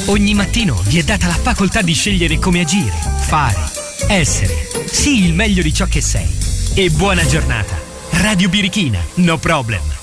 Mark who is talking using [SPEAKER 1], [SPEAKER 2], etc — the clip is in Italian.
[SPEAKER 1] Ogni mattino vi è data la facoltà di scegliere come agire, fare, essere. Sii il meglio di ciò che sei. E buona giornata. Radio Birichina, no problem.